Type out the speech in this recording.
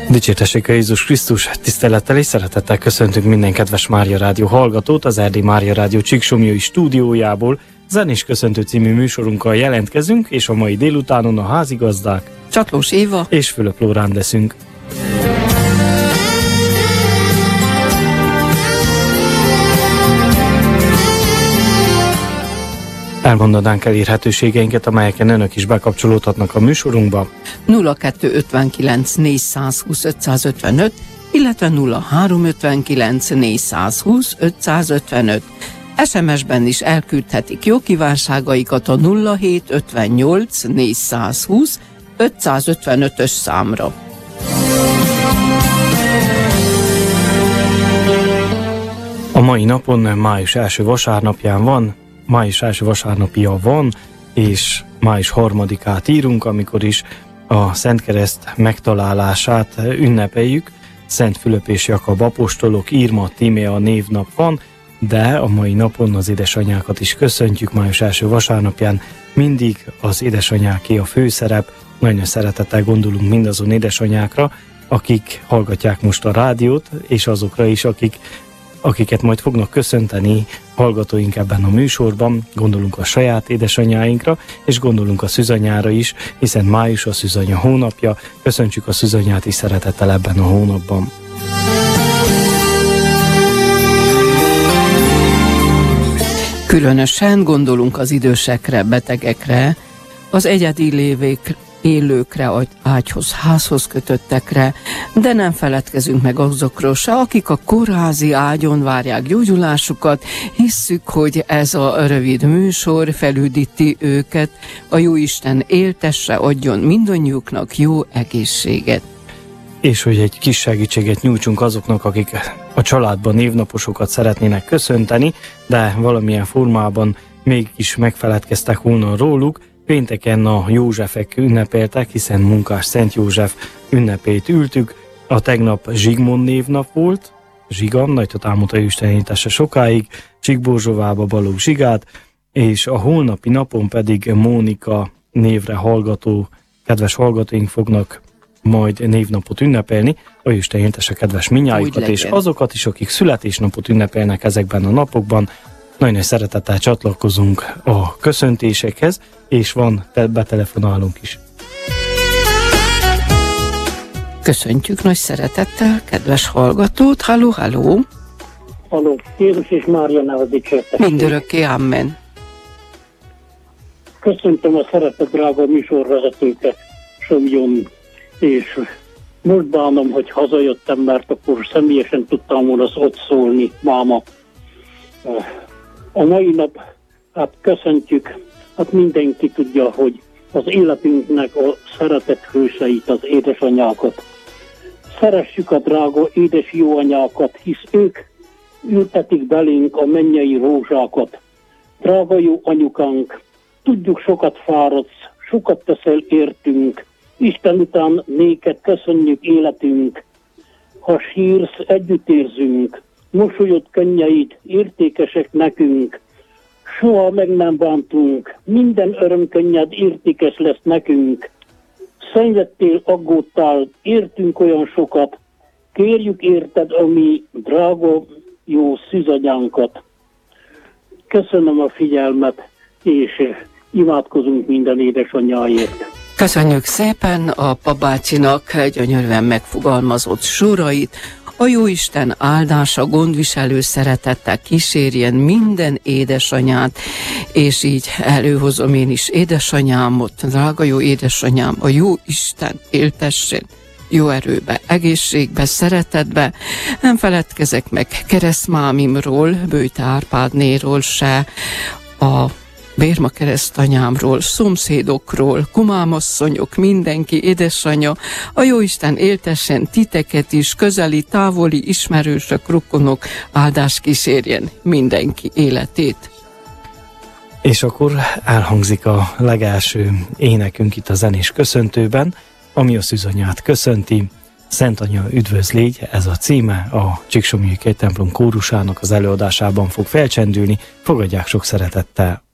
Dicsértessék a Jézus Krisztus, tisztelettel és szeretettel köszöntünk minden kedves Mária Rádió hallgatót az Erdélyi Mária Rádió Csíksomlyai stúdiójából. Zenés köszöntő című műsorunkkal jelentkezünk, és a mai délutánon a házigazdák Csatlós Éva és Fülöp Lórán leszünk. Elmondanánk elérhetőségeinket, amelyeken önök is bekapcsolódhatnak a műsorunkba. 0259 420 555, illetve 0359 420 555. SMS-ben is elküldhetik jó kívánságaikat a 0758 420 555-ös számra. A mai napon május első vasárnapján van, május első vasárnapja van, és május 3-át írunk, amikor is a Szentkereszt megtalálását ünnepeljük. Szent Fülöp és Jakab apostolok, Irma, Tímea névnap van, de a mai napon az édesanyákat is köszöntjük. Május első vasárnapján mindig az édesanyáké a főszerep. Nagyon szeretettel gondolunk mindazon édesanyákra, akik hallgatják most a rádiót, és azokra is, akiket majd fognak köszönteni hallgatóink ebben a műsorban. Gondolunk a saját édesanyáinkra, és gondolunk a szűzanyára is, hiszen május a szűzanya hónapja. Köszöntsük a szűzanyát is szeretettel ebben a hónapban. Különösen gondolunk az idősekre, betegekre, az egyedi élőkre, ágyhoz, házhoz kötöttekre, de nem feledkezünk meg azokról se, akik a kórházi ágyon várják gyógyulásukat. Hisszük, hogy ez a rövid műsor felüdíti őket, a Jóisten éltesse, adjon mindannyiuknak jó egészséget. És hogy egy kis segítséget nyújtsunk azoknak, akik a családban névnaposokat szeretnének köszönteni, de valamilyen formában mégis megfeledkeztek volna róluk. Pénteken a Józsefek ünnepeltek, hiszen munkás Szent József ünnepét ültük. A tegnap Zsigmond névnap volt, Zsigan, nagyot álmodta Isten éltesse sokáig, Csíkborzsovába Balogh Zsigát, és a holnapi napon pedig Mónika névre hallgató, kedves hallgatóink fognak majd névnapot ünnepelni. A Isten éltesse kedves minnyájukat, és azokat is, akik születésnapot ünnepelnek ezekben a napokban. Nagyon szeretettel csatlakozunk a köszöntésekhez, és van, betelefonálunk is. Köszöntjük nagy szeretettel, kedves hallgatót. Halló, halló! Halló, Jézus és Mária neve dicsértessék. Mindörökké, amen. Köszöntöm a szeretett drága műsorvezetőket, Somjon, és most bánom, hogy hazajöttem, mert akkor személyesen tudtam volna ott szólni, máma. A mai nap, hát köszöntjük, hát mindenki tudja, hogy az életünknek a szeretett hőseit, az édesanyákat. Szeressük a drága édes jó anyákat, hisz ők ültetik belénk a mennyei rózsákat. Drága jó anyukánk, tudjuk sokat fáradsz, sokat teszel értünk, Isten után néked köszönjük életünk. Ha sírsz, együtt érzünk, mosolyod könnyeit értékesek nekünk. Soha meg nem bántunk, minden örömkönnyed értékes lesz nekünk. Szenvedtél, aggódtál, értünk olyan sokat, kérjük érted a mi drága jó szűzanyánkat. Köszönöm a figyelmet, és imádkozunk minden édesanyáért. Köszönjük szépen a papácsinak gyönyörűen megfogalmazott sorait. A Jóisten áldása, gondviselő szeretettel kísérjen minden édesanyát, és így előhozom én is édesanyámot, drága jó édesanyám, a Jóisten éltessen jó erőbe, egészségbe, szeretetbe. Nem feledkezek meg keresztmámimról, Böjte Árpádnéról se, a Bérma keresztanyámról, szomszédokról, kumámasszonyok, mindenki, édesanyja, a Jóisten éltessen titeket is, közeli, távoli, ismerősök, rokonok, áldás kísérjen mindenki életét. És akkor elhangzik a legelső énekünk itt a zenés köszöntőben, ami a szűzanyát köszönti. Szent Anya, üdvözl légy, ez a címe, a Csíksomlyai templom kórusának az előadásában fog felcsendülni, fogadják sok szeretettel.